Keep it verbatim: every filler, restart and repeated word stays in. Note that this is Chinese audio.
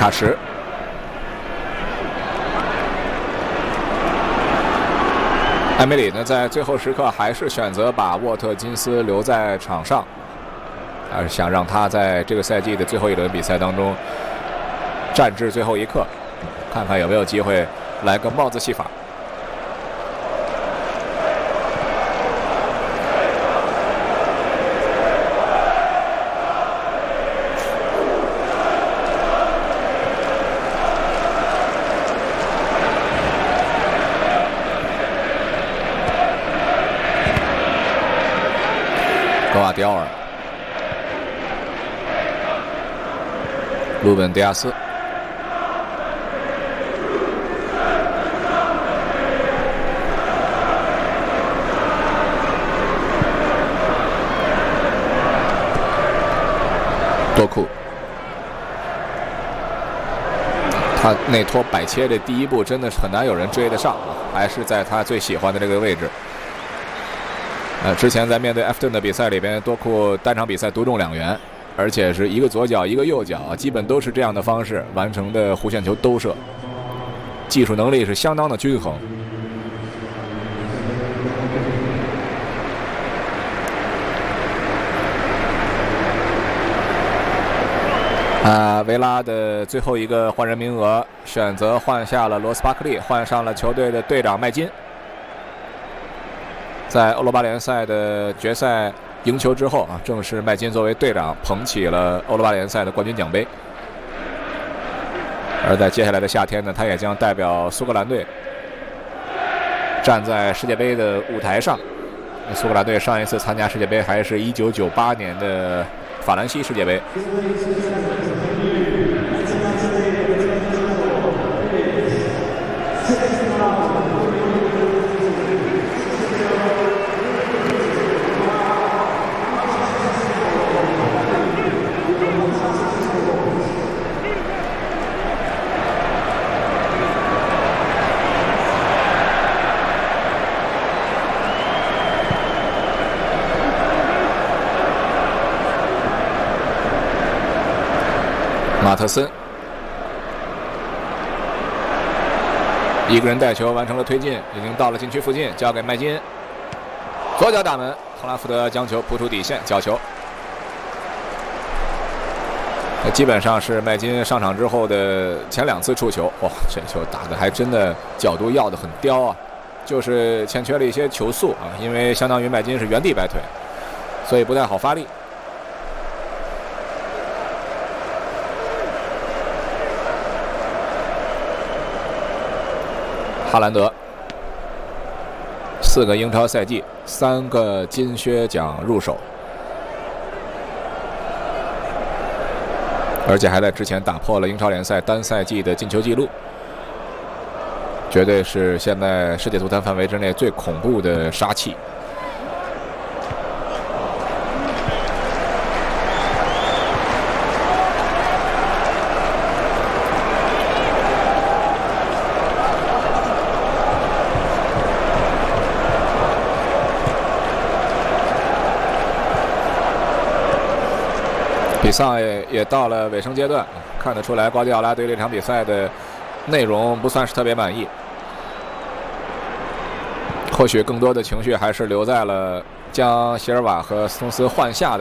卡什。艾梅里呢，在最后时刻还是选择把沃特金斯留在场上，还是想让他在这个赛季的最后一轮比赛当中战至最后一刻，看看有没有机会来个帽子戏法。格瓦迪奥尔、鲁本·迪亚斯、多库，他内托摆切的第一步真的是很难有人追得上啊，还是在他最喜欢的这个位置。呃，之前在面对埃弗顿的比赛里边，多库单场比赛独中两元，而且是一个左脚一个右脚，基本都是这样的方式完成的弧线球兜射，技术能力是相当的均衡。啊，维拉的最后一个换人名额选择换下了罗斯巴克利，换上了球队的队长麦金。在欧罗巴联赛的决赛赢球之后啊，正是麦金作为队长捧起了欧罗巴联赛的冠军奖杯。而在接下来的夏天呢，他也将代表苏格兰队站在世界杯的舞台上。苏格兰队上一次参加世界杯还是一九九八年的法兰西世界杯。马特森一个人带球完成了推进，已经到了禁区附近，交给麦金，左脚打门，特拉福德将球扑出底线，角球。基本上是麦金上场之后的前两次触球，哇，这球打的还真的角度要的很刁啊，就是欠缺了一些球速啊，因为相当于麦金是原地摆腿，所以不太好发力。哈兰德四个英超赛季，三个金靴奖入手，而且还在之前打破了英超联赛单赛季的进球纪录，绝对是现在世界足坛范围之内最恐怖的杀器。比赛也到了尾声阶段，看得出来瓜迪奥拉对这场比赛的内容不算是特别满意，或许更多的情绪还是留在了将席尔瓦和斯通斯换下的